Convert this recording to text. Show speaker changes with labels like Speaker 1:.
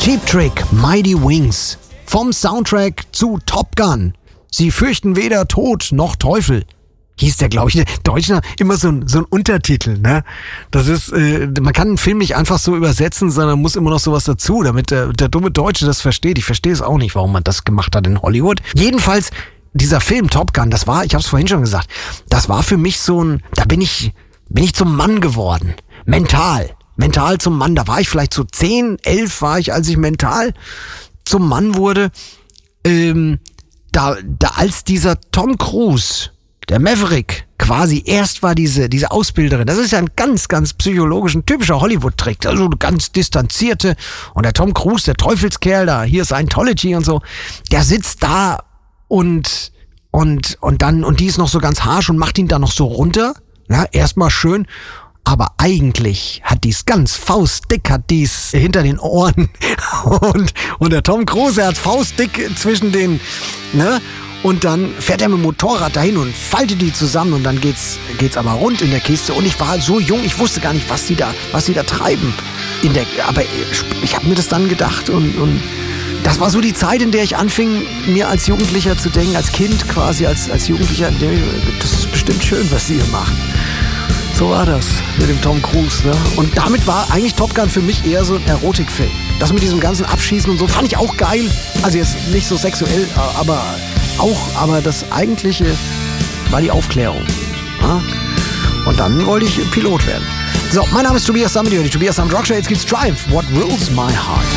Speaker 1: Cheap Trick, Mighty Wings. Vom Soundtrack zu Top Gun. Sie fürchten weder Tod noch Teufel. Hieß der, glaube ich, der Deutsche immer so ein Untertitel, ne? Das ist, man kann einen Film nicht einfach so übersetzen, sondern muss immer noch sowas dazu, damit der dumme Deutsche das versteht. Ich verstehe es auch nicht, warum man das gemacht hat in Hollywood. Jedenfalls, dieser Film Top Gun, das war, ich habe es vorhin schon gesagt, das war für mich so ein, da bin ich zum Mann geworden. Mental zum Mann. Da war ich vielleicht so 10, 11 war ich, als ich mental zum Mann wurde. Da als dieser Tom Cruise, der Maverick, quasi erst war diese Ausbilderin. Das ist ja ein ganz, ganz psychologisch, ein typischer Hollywood-Trick. Also eine ganz distanzierte. Und der Tom Cruise, der Teufelskerl da, hier ist Scientology und so, der sitzt da und die ist noch so ganz harsch und macht ihn da noch so runter. Ja, erstmal schön. Aber eigentlich hat die's ganz faustdick, hat die's hinter den Ohren. Und der Tom Cruise, er hat faustdick zwischen den, ne? Und dann fährt er mit dem Motorrad dahin und faltet die zusammen und dann geht's aber rund in der Kiste. Und ich war so jung, ich wusste gar nicht, was die da treiben. Aber ich habe mir das dann gedacht und das war so die Zeit, in der ich anfing, mir als Jugendlicher zu denken, als Kind quasi, als Jugendlicher, das ist bestimmt schön, was sie hier machen. So war das mit dem Tom Cruise, ne? Und damit war eigentlich Top Gun für mich eher so ein Erotikfilm. Das mit diesem ganzen Abschießen und so fand ich auch geil. Also jetzt nicht so sexuell, aber das Eigentliche war die Aufklärung. Ja? Und dann wollte ich Pilot werden. So, mein Name ist Tobias Samedi und die Tobias Samedi Rockshow. Jetzt gibt's Triumph, What Rules My Heart.